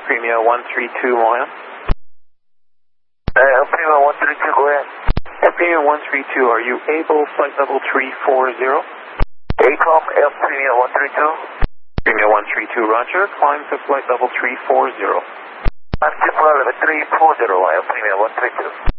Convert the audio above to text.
Premium 132, Moya. Premium 132, go ahead. Premium 132, are you able flight level 340? ACOM, Premium 132. Premium 132, roger. Climb to flight level 340. I'm to flight level 340, Premium 132.